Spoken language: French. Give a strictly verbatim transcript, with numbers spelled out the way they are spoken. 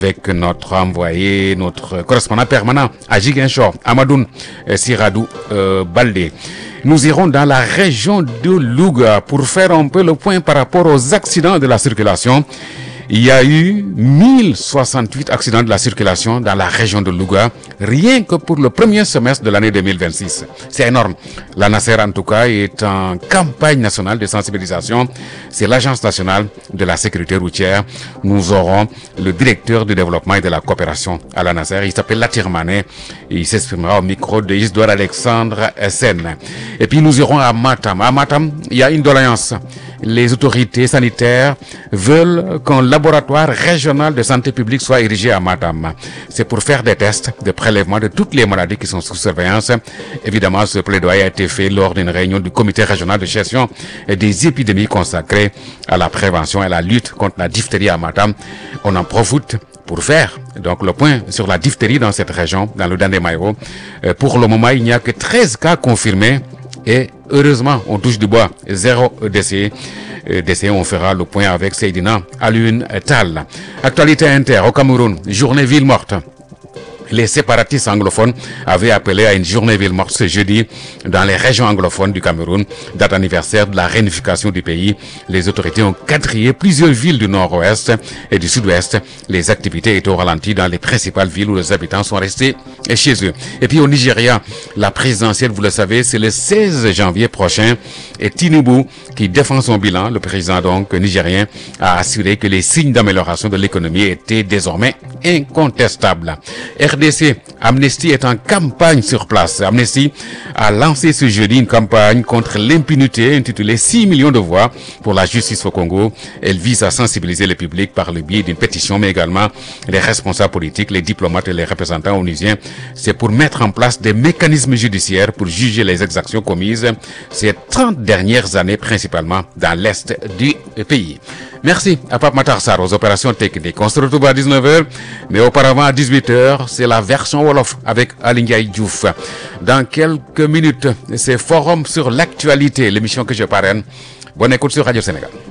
avec notre envoyé, notre correspondant permanent à Ziguinchor, Amadoun Siradou euh, Baldé. Nous irons dans la région de Louga pour faire un peu le point par rapport aux accidents de la circulation. Il y a eu mille soixante-huit accidents de la circulation dans la région de Louga, rien que pour le premier semestre de l'année deux mille vingt-six. C'est énorme. La NACER, en tout cas, est en campagne nationale de sensibilisation. C'est l'Agence nationale de la sécurité routière. Nous aurons le directeur du développement et de la coopération à la NACER. Il s'appelle Latir Mané. Il s'exprimera au micro de Isidore Alexandre Sen. Et puis, nous irons à Matam. À Matam, il y a une doléance. Les autorités sanitaires veulent qu'un laboratoire régional de santé publique soit érigé à Matam. C'est pour faire des tests de prélèvement de toutes les maladies qui sont sous surveillance. Évidemment, ce plaidoyer a été fait lors d'une réunion du comité régional de gestion des épidémies consacrée à la prévention et à la lutte contre la diphtérie à Matam. On en profite pour faire donc le point sur la diphtérie dans cette région, dans le Dandemayo. Pour le moment, il n'y a que treize cas confirmés. Et heureusement, on touche du bois, zéro décès. Décès, on fera le point avec Seydina Alioune Tall. Actualité inter au Cameroun, journée ville morte. Les séparatistes anglophones avaient appelé à une journée ville morte ce jeudi dans les régions anglophones du Cameroun, date anniversaire de la réunification du pays. Les autorités ont quadrillé plusieurs villes du nord-ouest et du sud-ouest. Les activités étaient au ralenti dans les principales villes où les habitants sont restés chez eux. Et puis au Nigeria, la présidentielle, vous le savez, c'est le seize janvier prochain. Et Tinubu, qui défend son bilan, le président donc nigérien, a assuré que les signes d'amélioration de l'économie étaient désormais incontestables. R D C, Amnesty est en campagne sur place. Amnesty a lancé ce jeudi une campagne contre l'impunité intitulée six millions de voix pour la justice au Congo. Elle vise à sensibiliser le public par le biais d'une pétition, mais également les responsables politiques, les diplomates et les représentants onusiens. C'est pour mettre en place des mécanismes judiciaires pour juger les exactions commises ces trente dernières années, principalement dans l'est du pays. Merci à Pape Matar Sarr aux opérations techniques. On se retrouve à dix-neuf heures, mais auparavant à dix-huit heures, c'est la version Wolof avec Alingaï Diouf. Dans quelques minutes, c'est Forum sur l'actualité, l'émission que je parraine. Bonne écoute sur Radio Sénégal.